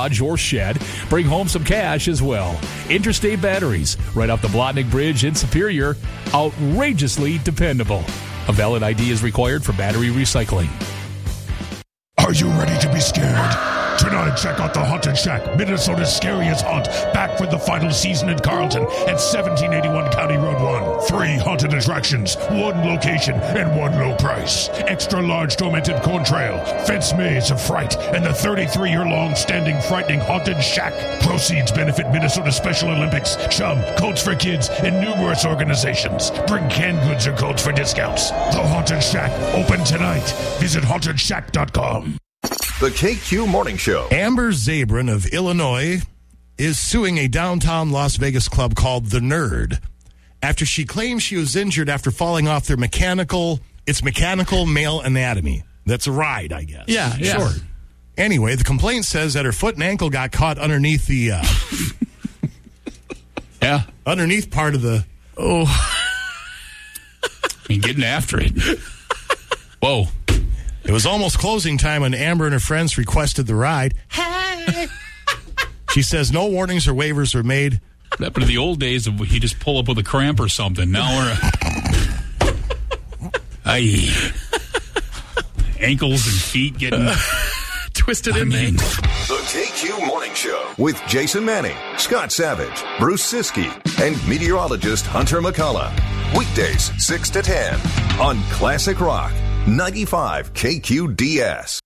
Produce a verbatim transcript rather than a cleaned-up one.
garage or shed. Bring home some cash as well. Interstate Batteries, right off the Blotnick Bridge in Superior. Outrageously dependable. A valid I D is required for battery recycling. Are you ready to be scared? Tonight, check out the Haunted Shack, Minnesota's scariest haunt, back for the final season in Carlton at seventeen eighty-one County Road one. Three haunted attractions, one location, and one low price. Extra large tormented contrail, fence maze of fright, and the thirty-three-year-long standing frightening Haunted Shack. Proceeds benefit Minnesota Special Olympics, Chum, Coats for Kids, and numerous organizations. Bring canned goods or codes for discounts. The Haunted Shack, open tonight. Visit haunted shack dot com. The K Q Morning Show. Amber Zabrin of Illinois is suing a downtown Las Vegas club called The Nerd after she claims she was injured after falling off their mechanical, it's mechanical male anatomy. That's a ride, I guess. Yeah, yeah. Sure. Anyway, the complaint says that her foot and ankle got caught underneath the, uh, yeah, underneath part of the, oh, I mean, getting after it. Whoa. It was almost closing time when Amber and her friends requested the ride. Hey! She says no warnings or waivers were made. What happened to the old days of you just pull up with a cramp or something? Now we're... Aye. Ankles and feet getting... Twisted I in mean, there. The K Q Morning Show with Jason Manning, Scott Savage, Bruce Siskey, and meteorologist Hunter McCullough. Weekdays, six to ten on Classic Rock, ninety-five K Q D S.